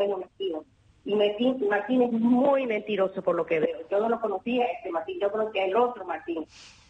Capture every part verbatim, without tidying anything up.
bueno, Martín. Y Martín, Martín es muy mentiroso por lo que veo. Yo no lo conocía, este Martín, yo conocía el otro Martín.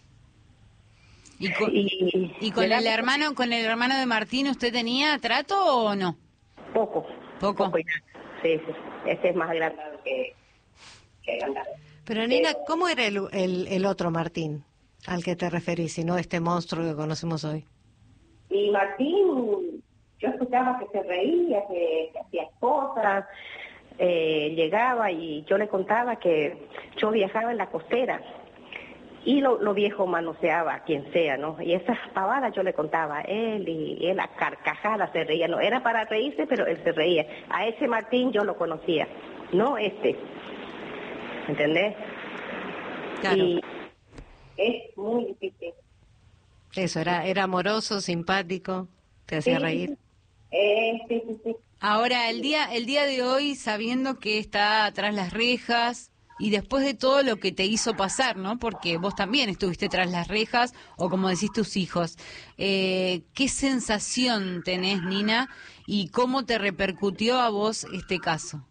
¿Y con, y, y con el hermano, con el hermano de Martín, usted tenía trato o no? Poco. Poco. Poco ya. Sí, sí. Este es más grande que, que agrandado. Pero Nina, ¿cómo era el, el, el otro Martín al que te referís, y no este monstruo que conocemos hoy? Y Martín, yo escuchaba que se reía, que, que hacía cosas, eh, llegaba y yo le contaba que yo viajaba en la costera y lo, lo viejo manoseaba a quien sea, ¿no? Y esas pavadas yo le contaba a él y, y él a carcajadas se reía, no era para reírse, pero él se reía. A ese Martín yo lo conocía, no este, ¿entendés? Claro. Y es muy difícil. Eso, era, era amoroso, simpático, te hacía Sí, reír. Eh, sí, sí, sí. Ahora, el día, el día de hoy, sabiendo que está tras las rejas y después de todo lo que te hizo pasar, ¿no? Porque vos también estuviste tras las rejas, o como decís tus hijos, eh, ¿qué sensación tenés, Nina, y cómo te repercutió a vos este caso?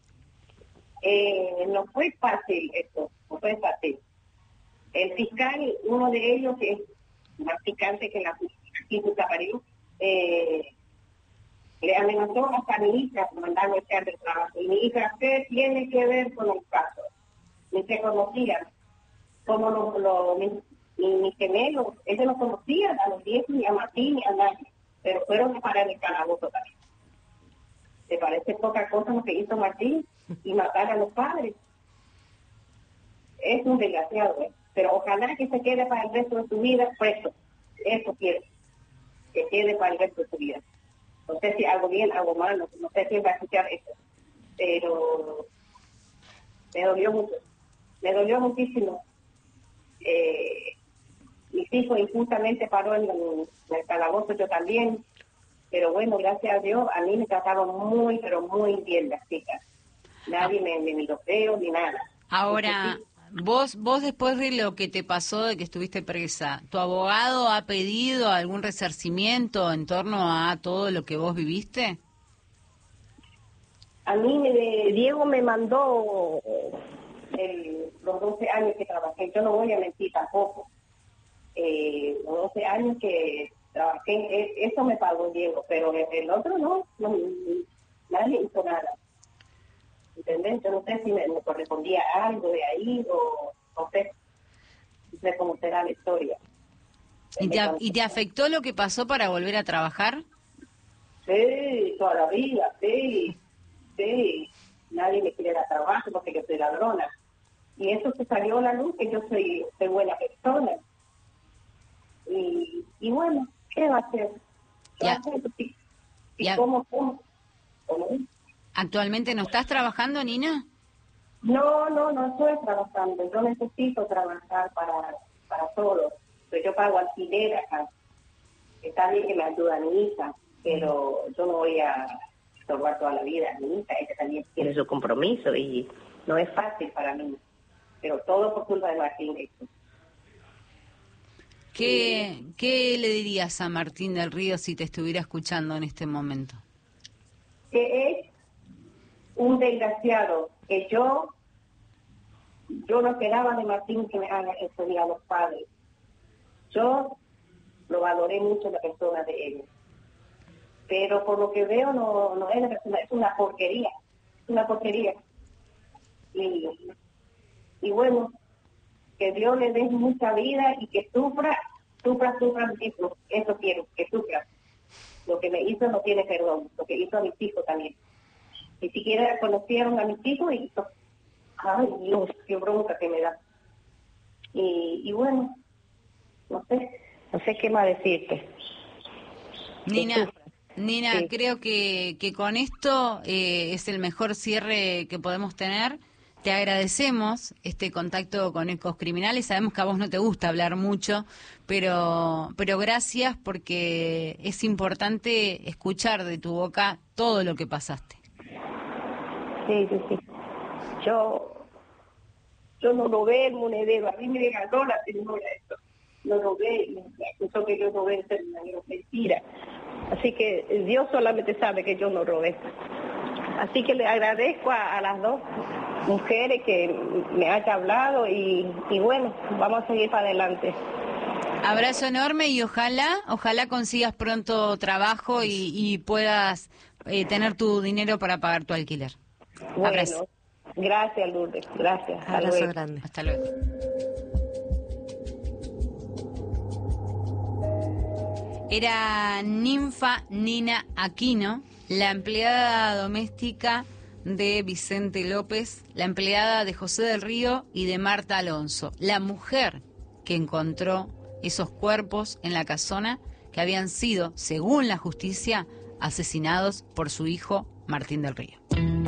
Eh, no fue fácil esto, no fue fácil. El fiscal, uno de ellos, que es más picante que la aquí en Caparín, eh, le amenazó hasta a mi hija mandando echar del trabajo. Y mi hija, ¿qué tiene que ver con el caso? Ni se conocían. Como los, los, mis, mis gemelos, ellos no conocían a los diez, ni a Martín, ni a nadie. Pero fueron a parar el calabozo también. ¿Te parece poca cosa lo que hizo Martín? Y matar a los padres. Es un desgraciado, ¿eh? Pero ojalá que se quede para el resto de su vida preso. Eso quiero. Que quede para el resto de su vida. No sé si hago bien, hago mal, no, no sé quién va a escuchar esto. Pero me dolió mucho. Me dolió muchísimo. Eh, mis hijos injustamente paró en el, en el calabozo, yo también. Pero bueno, gracias a Dios, a mí me trataron muy, pero muy bien las chicas. Nadie ah. me, me miró feo ni nada. Ahora, vos, vos después de lo que te pasó, de que estuviste presa, ¿tu abogado ha pedido algún resarcimiento en torno a todo lo que vos viviste? A mí, me, Diego me mandó el, los doce años que trabajé. Yo no voy a mentir tampoco. Eh, los doce años que trabajé, eso me pagó Diego, pero el otro no, no nadie hizo nada. ¿Entendés? Yo no sé si me, me correspondía algo de ahí o no sé, no sé cómo será la historia. ¿Y te, ¿Y te afectó lo que pasó para volver a trabajar? Sí, toda la vida, sí, sí. Nadie me quiere dar trabajo porque yo soy ladrona. Y eso se salió a la luz, que yo soy, soy buena persona. Y, y bueno, ¿qué va a hacer? ¿Qué va a hacer? ¿Y, y cómo, cómo? ¿Cómo? ¿Actualmente no estás trabajando, Nina? No, no, no estoy trabajando. Yo necesito trabajar para, para todo. Pero yo pago alquiler acá. Está bien que me ayuda a mi hija, pero yo no voy a estorbar toda la vida a mi hija. Ella también tiene su compromiso y no es fácil para mí. Pero todo por culpa de Martín. Esto. ¿Qué, ¿Qué le dirías a Martín del Río si te estuviera escuchando en este momento? Que es un desgraciado, que yo yo no esperaba de Martín que me haga eso ni a los padres. Yo lo valoré mucho la persona de él, pero por lo que veo no no es la persona, es una porquería, es una porquería. Y, y bueno, que Dios le dé mucha vida y que sufra, sufra, sufra, eso, eso quiero, que sufra. Lo que me hizo no tiene perdón, lo que hizo a mis hijos también. Ni siquiera conocieron a mis hijos y ay Dios, qué bronca que me da. Y, y bueno, no sé, no sé qué más decirte. Nina, Nina, sí. creo que, que con esto eh, es el mejor cierre que podemos tener. Te agradecemos este contacto con Ecos Criminales. Sabemos que a vos no te gusta hablar mucho, pero, pero gracias porque es importante escuchar de tu boca todo lo que pasaste. Sí, sí, sí. Yo, yo no robé el monedero, a mí me regaló la señora esto. No robé, eso que yo robé es mentira. Así que Dios solamente sabe que yo no robé. Así que le agradezco a, a las dos mujeres que me hayan hablado y, y bueno, vamos a seguir para adelante. Abrazo enorme y ojalá, ojalá consigas pronto trabajo y, y puedas eh, tener tu dinero para pagar tu alquiler. Bueno, Abrazo. Gracias, Lourdes, gracias. Hasta Abrazo luego. grande. Hasta luego. Era Ninfa Nina Aquino, la empleada doméstica de Vicente López, la empleada de José del Río y de Marta Alonso, la mujer que encontró esos cuerpos en la casona que habían sido, según la justicia, asesinados por su hijo Martín del Río.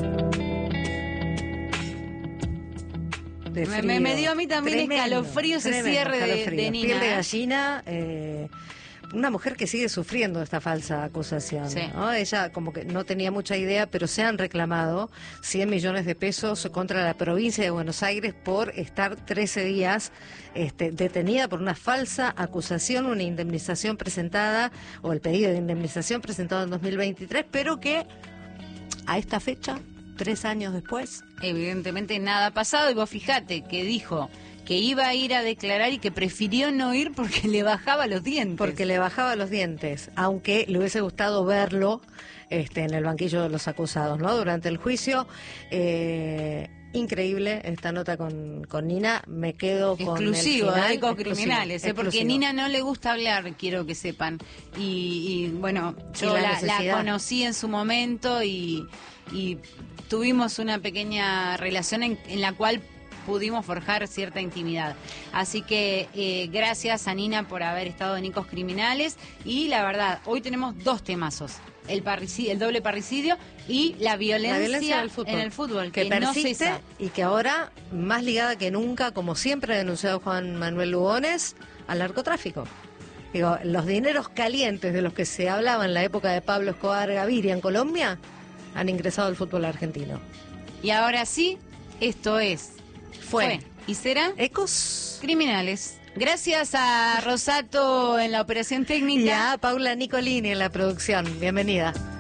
Me, me, me dio a mí también tremendo, escalofrío ese tremendo, cierre de, de Nina. Piel de gallina, eh, una mujer que sigue sufriendo esta falsa acusación. Sí. ¿no? Ella como que no tenía mucha idea, pero se han reclamado cien millones de pesos contra la provincia de Buenos Aires por estar trece días este, detenida por una falsa acusación, una indemnización presentada, o el pedido de indemnización presentado en dos mil veintitrés, pero que a esta fecha, tres años después, evidentemente nada ha pasado. Y vos fijate que dijo que iba a ir a declarar y que prefirió no ir porque le bajaba los dientes. Porque le bajaba los dientes, aunque le hubiese gustado verlo este, en el banquillo de los acusados, ¿no? Durante el juicio. Eh, increíble esta nota con, con Nina. Me quedo con exclusivo, el final. de Ecos Criminales, ¿eh? Porque Nina no le gusta hablar, quiero que sepan. Y, y bueno, yo la, la, la conocí en su momento y, y tuvimos una pequeña relación en, en la cual pudimos forjar cierta intimidad. Así que eh, gracias a Nina por haber estado en Ecos Criminales. Y la verdad, hoy tenemos dos temazos. El, parricidio, el doble parricidio y la violencia, la violencia del fútbol, en el fútbol, que, que persiste no cesa. Y que ahora, más ligada que nunca, como siempre ha denunciado Juan Manuel Lugones, al narcotráfico. Digo, los dineros calientes de los que se hablaba en la época de Pablo Escobar Gaviria en Colombia han ingresado al fútbol argentino. Y ahora sí, esto es Fue, fue y será Ecos Criminales. Gracias a Rosato en la operación técnica. Y a Paula Nicolini en la producción. Bienvenida.